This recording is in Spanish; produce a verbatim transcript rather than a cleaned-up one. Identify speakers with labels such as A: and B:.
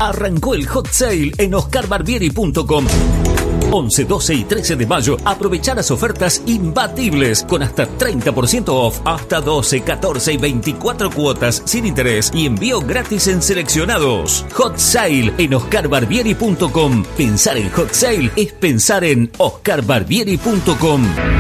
A: Arrancó el hot sale en oscar barbieri punto com. once, doce y trece de mayo, aprovechá las ofertas imbatibles con hasta treinta por ciento off, hasta doce, catorce y veinticuatro cuotas sin interés y envío gratis en seleccionados. Hot Sale en oscar barbieri punto com. Pensar en hot sale es pensar en oscar barbieri punto com.